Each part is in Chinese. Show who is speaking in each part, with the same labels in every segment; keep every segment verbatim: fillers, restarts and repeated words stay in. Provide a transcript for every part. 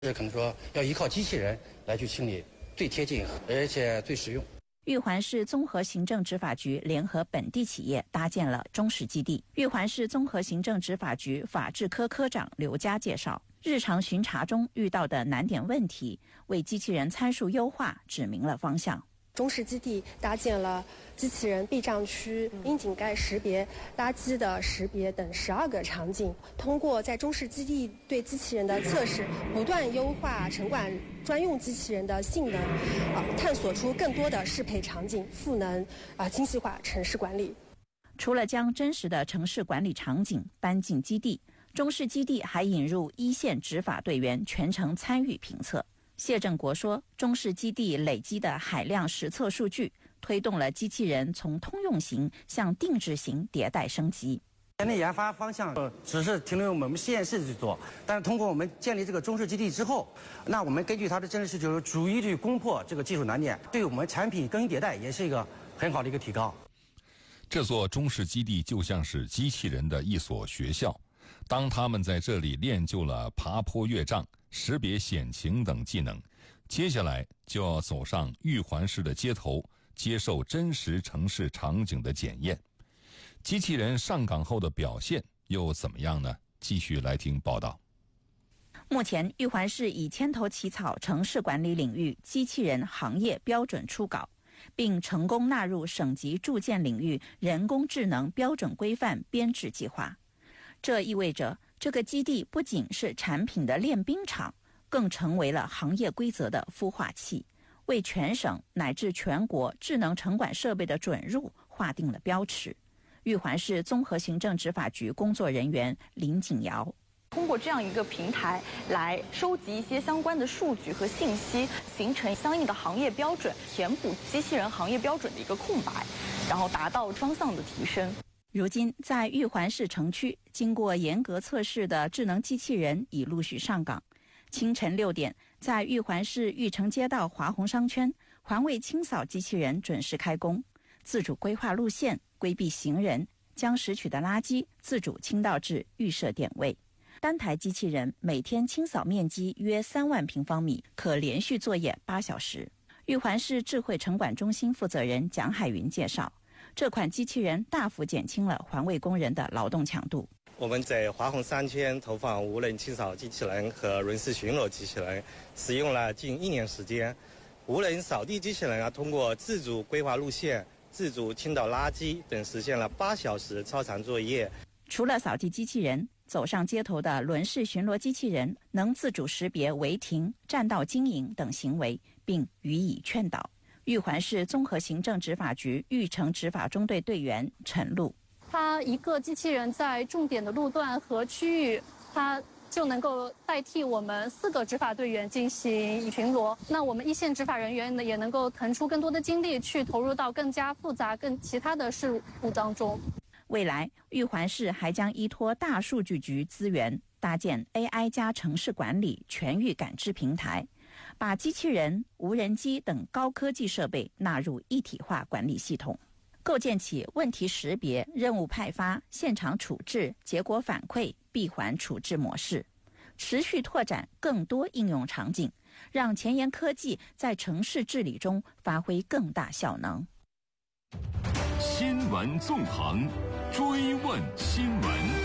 Speaker 1: 这可能说要依靠机器人来去清理，最贴近而且最实用。
Speaker 2: 玉环市综合行政执法局联合本地企业搭建了中式基地。玉环市综合行政执法局法制科科长刘佳介绍，日常巡查中遇到的难点问题，为机器人参数优化指明了方向。
Speaker 3: 中式基地搭建了机器人避障区、窨井盖识别、垃圾的识别等十二个场景。通过在中式基地对机器人的测试，不断优化城管专用机器人的性能，啊，探索出更多的适配场景，赋能啊精细化城市管理。
Speaker 2: 除了将真实的城市管理场景搬进基地，中式基地还引入一线执法队员全程参与评测。谢正国说，中式基地累积的海量实测数据，推动了机器人从通用型向定制型迭代升级。
Speaker 1: 前的研发方向只是停留我们实验室去做，但是通过我们建立这个中式基地之后，那我们根据它的真实需求，逐一去攻破这个技术难点，对我们产品更新迭代也是一个很好的一个提高。
Speaker 4: 这座中式基地就像是机器人的一所学校，当他们在这里练就了爬坡越障、识别险情等技能，接下来就要走上玉环市的街头，接受真实城市场景的检验。机器人上岗后的表现又怎么样呢？继续来听报道。
Speaker 2: 目前，玉环市已牵头起草城市管理领域机器人行业标准初稿，并成功纳入省级住建领域人工智能标准规范编制计划。这意味着，这个基地不仅是产品的练兵场，更成为了行业规则的孵化器，为全省乃至全国智能城管设备的准入划定了标尺。玉环市综合行政执法局工作人员林景瑶，
Speaker 5: 通过这样一个平台来收集一些相关的数据和信息，形成相应的行业标准，填补机器人行业标准的一个空白，然后达到双向的提升。
Speaker 2: 如今，在玉环市城区，经过严格测试的智能机器人已陆续上岗。清晨六点，在玉环市玉城街道华宏商圈，环卫清扫机器人准时开工，自主规划路线，规避行人，将拾取的垃圾自主倾倒至预设点位。单台机器人每天清扫面积约三万平方米，可连续作业八小时。玉环市智慧城管中心负责人蒋海云介绍，这款机器人大幅减轻了环卫工人的劳动强度。
Speaker 6: 我们在华宏商圈投放无人清扫机器人和轮式巡逻机器人，使用了近一年时间。无人扫地机器人啊，通过自主规划路线、自主倾倒垃圾等，实现了八小时超长作业。
Speaker 2: 除了扫地机器人，走上街头的轮式巡逻机器人能自主识别违停、占道经营等行为，并予以劝导。玉环市综合行政执法局玉城执法中队队员陈露，
Speaker 7: 它一个机器人在重点的路段和区域，它就能够代替我们四个执法队员进行巡逻。那我们一线执法人员呢，也能够腾出更多的精力去投入到更加复杂、更其他的事务当中。
Speaker 2: 未来，玉环市还将依托大数据局资源，搭建 A I 加城市管理全域感知平台，把机器人、无人机等高科技设备纳入一体化管理系统，构建起问题识别、任务派发、现场处置、结果反馈、闭环处置模式，持续拓展更多应用场景，让前沿科技在城市治理中发挥更大效能。
Speaker 8: 新闻纵横，追问新闻。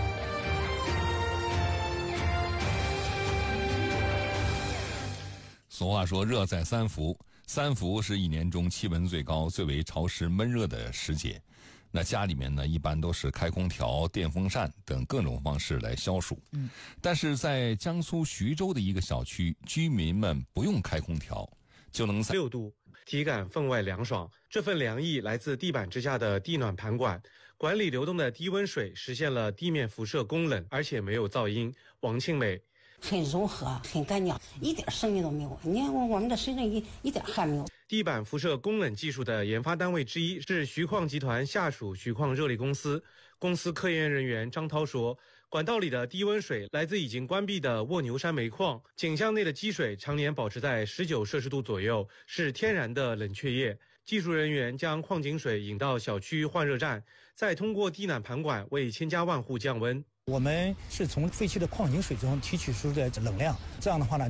Speaker 4: 俗话说热在三伏，三伏是一年中气温最高、最为潮湿闷热的时节。那家里面呢，一般都是开空调、电风扇等各种方式来消暑。嗯，但是在江苏徐州的一个小区，居民们不用开空调就能在
Speaker 9: 六度，体感分外凉爽。这份凉意来自地板之下的地暖盘管，管理流动的低温水，实现了地面辐射供冷，而且没有噪音。王庆美。
Speaker 10: 很柔和，很干净，一点声音都没有。你看我们的身上一一点汗没有。
Speaker 9: 地板辐射供冷技术的研发单位之一是徐矿集团下属徐矿热力公司。公司科研人员张涛说，管道里的低温水来自已经关闭的卧牛山煤矿，井箱内的积水常年保持在十九摄氏度左右，是天然的冷却液。技术人员将矿井水引到小区换热站，再通过地暖盘管为千家万户降温。
Speaker 11: 我们是从废弃的矿井水中提取出的冷量，这样的话呢。